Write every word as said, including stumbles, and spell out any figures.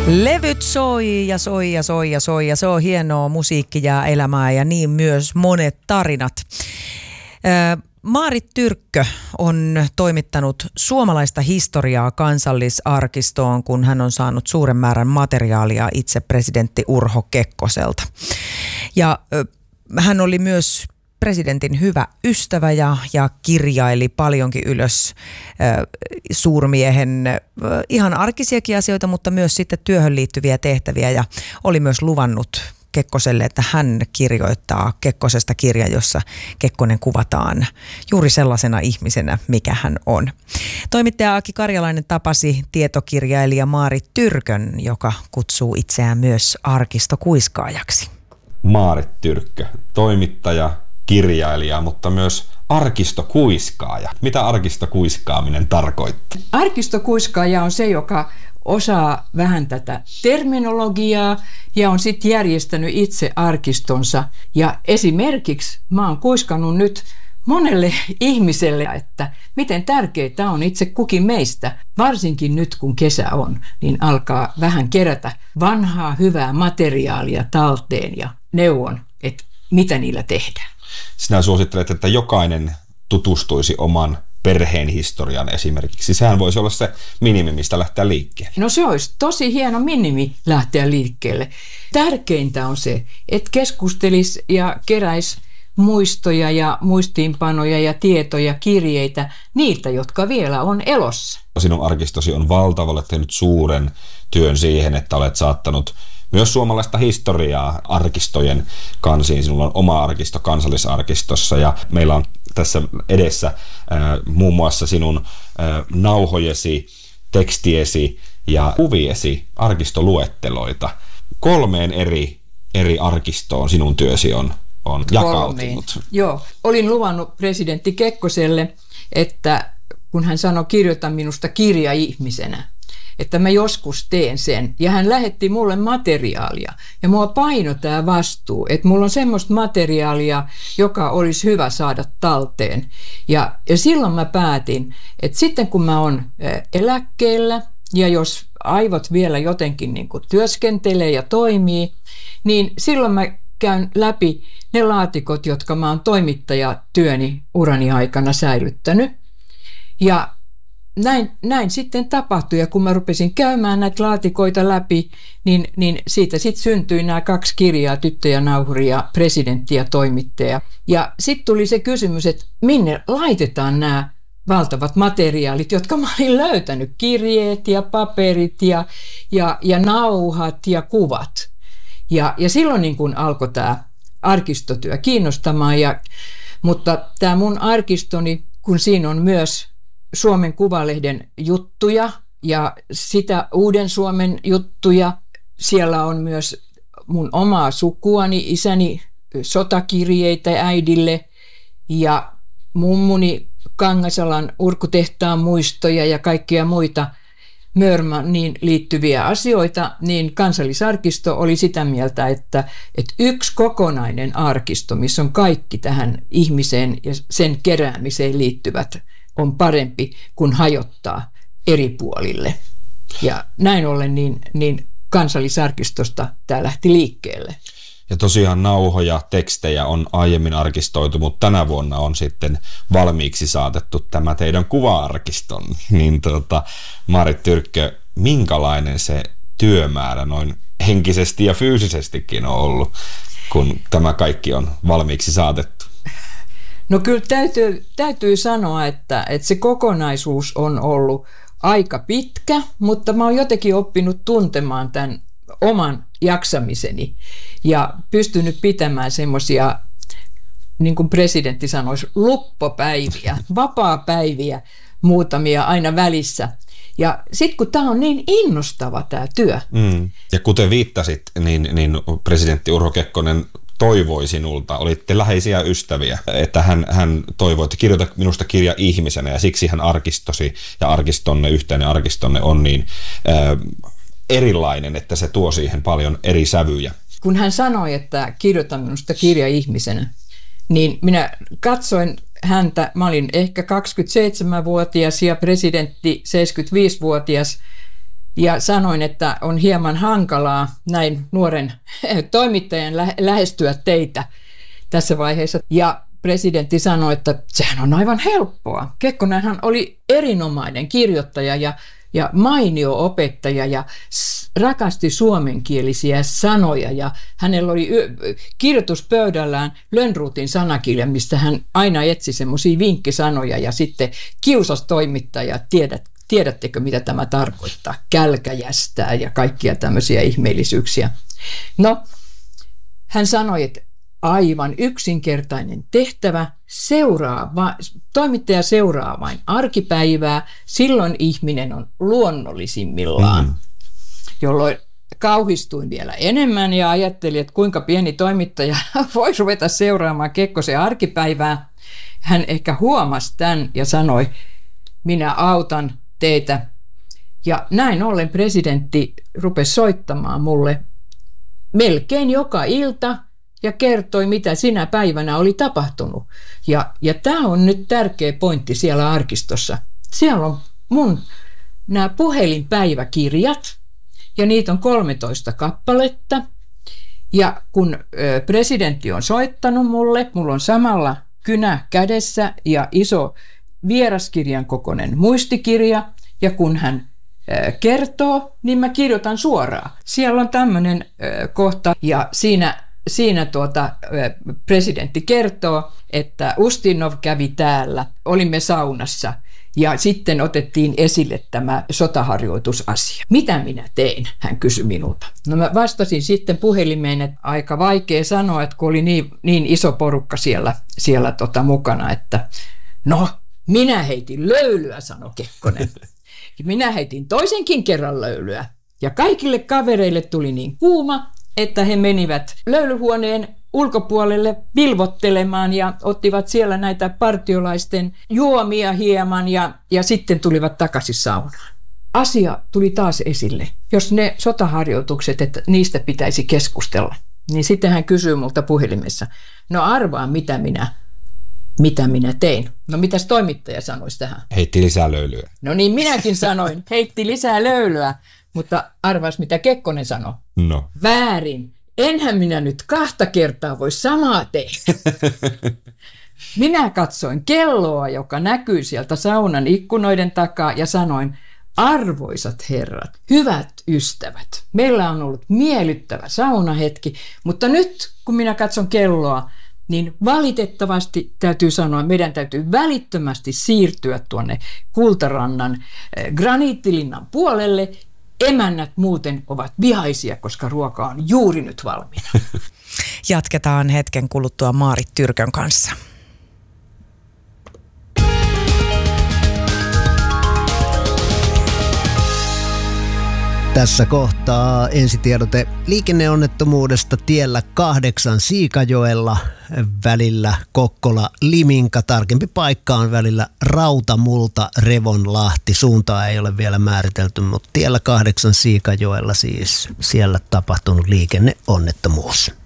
Levyt soi ja soi ja soi ja soi ja se on hienoa musiikkia ja elämää ja niin myös monet tarinat. Maarit Tyrkkö on toimittanut suomalaista historiaa Kansallisarkistoon, kun hän on saanut suuren määrän materiaalia itse presidentti Urho Kekkoselta. Ja hän oli myös presidentin hyvä ystävä ja, ja kirjaili paljonkin ylös äh, suurmiehen äh, ihan arkisiakin asioita, mutta myös sitten työhön liittyviä tehtäviä ja oli myös luvannut Kekkoselle, että hän kirjoittaa Kekkosesta kirja, jossa Kekkonen kuvataan juuri sellaisena ihmisenä, mikä hän on. Toimittaja Aki Karjalainen tapasi tietokirjailija Maarit Tyrkön, joka kutsuu itseään myös arkistokuiskaajaksi. Maarit Tyrkkö, toimittaja, kirjailija, mutta myös arkistokuiskaaja. Mitä arkistokuiskaaminen tarkoittaa? Arkistokuiskaaja on se, joka osaa vähän tätä terminologiaa ja on sitten järjestänyt itse arkistonsa. Ja esimerkiksi mä oon kuiskannut nyt monelle ihmiselle, että miten tärkeää on itse kukin meistä, varsinkin nyt kun kesä on, niin alkaa vähän kerätä vanhaa hyvää materiaalia talteen ja neuvon, että mitä niillä tehdään. Sinä suosittelet, että jokainen tutustuisi oman perheen historian esimerkiksi. Sehän voisi olla se minimi, mistä lähteä liikkeelle. No se olisi tosi hieno minimi lähteä liikkeelle. Tärkeintä on se, että keskustelisi ja keräisi muistoja ja muistiinpanoja ja tietoja, kirjeitä niiltä, jotka vielä on elossa. Sinun arkistosi on valtava, olet tehnyt suuren työn siihen, että olet saattanut myös suomalaista historiaa arkistojen kansiin. Sinulla on oma arkisto Kansallisarkistossa ja meillä on tässä edessä äh, muun muassa sinun äh, nauhojesi, tekstiesi ja kuviesi arkistoluetteloita. Kolmeen eri, eri arkistoon sinun työsi on, on jakautunut. Joo, olin luvannut presidentti Kekkoselle, että kun hän sanoi kirjoita minusta kirja ihmisenä, että mä joskus teen sen. Ja hän lähetti mulle materiaalia. Ja mua paino tämä vastuu, että mulla on semmoista materiaalia, joka olisi hyvä saada talteen. Ja, ja silloin mä päätin, että sitten kun mä oon eläkkeellä, ja jos aivot vielä jotenkin niin kuin työskentelee ja toimii, niin silloin mä käyn läpi ne laatikot, jotka mä oon toimittajatyöni urani aikana säilyttänyt. Ja Näin, näin sitten tapahtui, ja kun mä rupesin käymään näitä laatikoita läpi, niin, niin siitä sitten syntyi nämä kaksi kirjaa, Tyttö ja nauhuri ja Presidentti ja toimittaja. Ja sitten tuli se kysymys, että minne laitetaan nämä valtavat materiaalit, jotka mä olin löytänyt, kirjeet ja paperit ja, ja, ja nauhat ja kuvat. Ja, ja silloin niin kun alkoi tämä arkistotyö kiinnostamaan, ja, mutta tämä mun arkistoni, kun siinä on myös Suomen Kuvalehden juttuja ja sitä Uuden Suomen juttuja. Siellä on myös mun omaa sukuani, isäni sotakirjeitä äidille ja mummuni Kangasalan urkutehtaan muistoja ja kaikkia muita Mörmaniin liittyviä asioita, niin Kansallisarkisto oli sitä mieltä, että, että yksi kokonainen arkisto, missä on kaikki tähän ihmiseen ja sen keräämiseen liittyvät, on parempi kuin hajottaa eri puolille. Ja näin ollen niin, niin Kansallisarkistosta tämä lähti liikkeelle. Ja tosiaan nauhoja, tekstejä on aiemmin arkistoitu, mutta tänä vuonna on sitten valmiiksi saatettu tämä teidän kuva-arkiston. Niin tuota, Maarit Tyrkkö, minkälainen se työmäärä noin henkisesti ja fyysisestikin on ollut, kun tämä kaikki on valmiiksi saatettu? No kyllä täytyy, täytyy sanoa, että, että se kokonaisuus on ollut aika pitkä, mutta mä oon jotenkin oppinut tuntemaan tämän oman jaksamiseni ja pystynyt pitämään semmoisia, niin kuin presidentti sanoisi, luppopäiviä, vapaapäiviä muutamia aina välissä. Ja sitten kun tämä on niin innostava tämä työ. Mm. Ja kuten viittasit, niin, niin presidentti Urho Kekkonen toivoi sinulta, olitte läheisiä ystäviä, että hän, hän toivoi, että kirjoita minusta kirja ihmisenä, ja siksi hän arkistosi ja arkistonne, yhteinen arkistonne on niin äh, erilainen, että se tuo siihen paljon eri sävyjä. Kun hän sanoi, että kirjoita minusta kirja ihmisenä, niin minä katsoin häntä, mä olin ehkä kaksikymmentäseitsemänvuotias ja presidentti seitsemänkymmentäviisivuotias, Ja sanoin, että on hieman hankalaa näin nuoren toimittajan lähestyä teitä tässä vaiheessa. Ja presidentti sanoi, että sehän on aivan helppoa. Kekkonenhan oli erinomainen kirjoittaja ja, ja mainio opettaja ja rakasti suomenkielisiä sanoja. Ja hänellä oli kirjoituspöydällään Lönnrotin sanakirja, mistä hän aina etsi semmoisia vinkkisanoja ja sitten kiusasi toimittajaa, tiedät, tiedättekö mitä tämä tarkoittaa, kälkäjästää ja kaikkia tämmöisiä ihmeellisyyksiä. No, hän sanoi, että aivan yksinkertainen tehtävä, seuraa, va, toimittaja seuraa vain arkipäivää, silloin ihminen on luonnollisimmillaan, mm. jolloin kauhistuin vielä enemmän ja ajattelin, että kuinka pieni toimittaja voisi ruveta seuraamaan Kekkosen arkipäivää. Hän ehkä huomasi tämän ja sanoi, minä autan teitä. Ja näin ollen presidentti rupesi soittamaan mulle melkein joka ilta ja kertoi, mitä sinä päivänä oli tapahtunut. Ja, ja tämä on nyt tärkeä pointti siellä arkistossa. Siellä on mun nämä puhelinpäiväkirjat, ja niitä on kolmetoista kappaletta. Ja kun ö, presidentti on soittanut mulle, mulla on samalla kynä kädessä ja iso vieraskirjan kokoinen muistikirja, ja kun hän ö, kertoo, niin mä kirjoitan suoraan. Siellä on tämmöinen ö, kohta, ja siinä Siinä tuota, presidentti kertoo, että Ustinov kävi täällä, olimme saunassa ja sitten otettiin esille tämä sotaharjoitusasia. Mitä minä tein, hän kysyi minulta. No mä vastasin sitten puhelimeen, että aika vaikea sanoa, että kun oli niin, niin iso porukka siellä, siellä tota mukana, että no minä heitin löylyä, sanoi Kekkonen. Minä heitin toisenkin kerran löylyä ja kaikille kavereille tuli niin kuuma, että he menivät löylyhuoneen ulkopuolelle vilvottelemaan ja ottivat siellä näitä partiolaisten juomia hieman ja, ja sitten tulivat takaisin saunaan. Asia tuli taas esille. Jos ne sotaharjoitukset, että niistä pitäisi keskustella, niin sitten hän kysyy multa puhelimessa, no arvaa mitä minä, mitä minä tein. No mitäs toimittaja sanoisi tähän? Heitti lisää löylyä. No niin minäkin sanoin, heitti lisää löylyä. Mutta arvaas, mitä Kekkonen sanoi. No. Väärin. Enhän minä nyt kahta kertaa voi samaa tehdä. Minä katsoin kelloa, joka näkyy sieltä saunan ikkunoiden takaa ja sanoin, arvoisat herrat, hyvät ystävät, meillä on ollut miellyttävä saunahetki, mutta nyt kun minä katson kelloa, niin valitettavasti täytyy sanoa, meidän täytyy välittömästi siirtyä tuonne Kultarannan graniittilinnan puolelle. Emännät muuten ovat vihaisia, koska ruoka on juuri nyt valmiina. Jatketaan hetken kuluttua Maarit Tyrkön kanssa. Tässä kohtaa ensitiedote liikenneonnettomuudesta tiellä kahdeksan Siikajoella välillä Kokkola-Liminka. Tarkempi paikka on välillä Rautamulta-Revonlahti. Suuntaa ei ole vielä määritelty, mutta tiellä kahdeksan Siikajoella siis siellä tapahtunut liikenneonnettomuus.